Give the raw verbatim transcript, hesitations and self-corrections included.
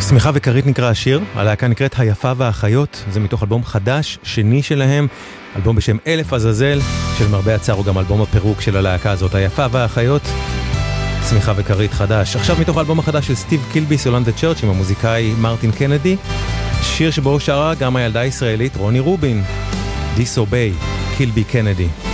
שמחה וקרית נקרא השיר, הלהקה נקראת היפה והאחיות, זה מתוך אלבום חדש, שני שלהם, אלבום בשם אלף עזאזל, של מרבה הצער הוא גם אלבום הפירוק של הלהקה הזאת, היפה והאחיות, שמחה וקרית חדש. עכשיו מתוך האלבום החדש של סטיב קילבי, סולן דה צ'רץ' עם המוזיקאי מרטין קנדי, שיר שבו שרה גם הילדה הישראלית רוני רובין, Disobey, קילבי קנדי.